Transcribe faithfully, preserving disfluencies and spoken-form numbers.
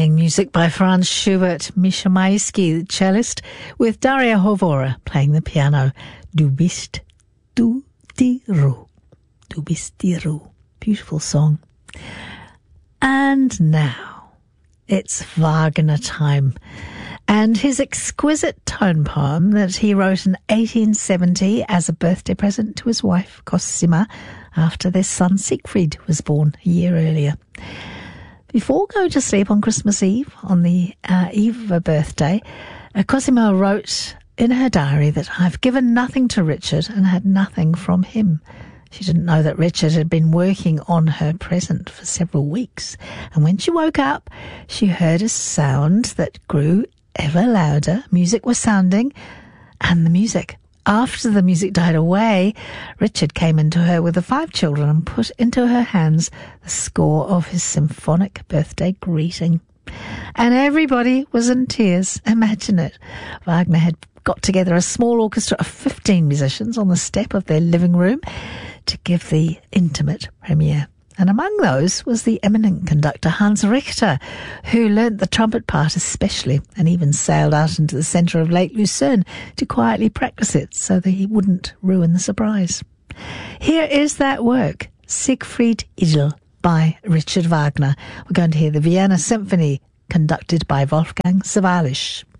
Stunning music by Franz Schubert, Misha Maisky, the cellist, with Daria Hovora playing the piano. Du bist, du die Ruhe. Du bist die Ruhe. Beautiful song. And now, it's Wagner time. And his exquisite tone poem that he wrote in eighteen seventy as a birthday present to his wife, Cosima, after their son Siegfried was born a year earlier. Before going to sleep on Christmas Eve, on the uh, eve of her birthday, uh, Cosima wrote in her diary that I've given nothing to Richard and had nothing from him. She didn't know that Richard had been working on her present for several weeks. And when she woke up, she heard a sound that grew ever louder. Music was sounding, and the music. After the music died away, Richard came into her with the five children and put into her hands the score of his symphonic birthday greeting. And everybody was in tears. Imagine it. Wagner had got together a small orchestra of fifteen musicians on the step of their living room to give the intimate premiere. And among those was the eminent conductor Hans Richter, who learnt the trumpet part especially and even sailed out into the centre of Lake Lucerne to quietly practice it so that he wouldn't ruin the surprise. Here is that work, Siegfried Idyll by Richard Wagner. We're going to hear the Vienna Symphony conducted by Wolfgang Sawallisch.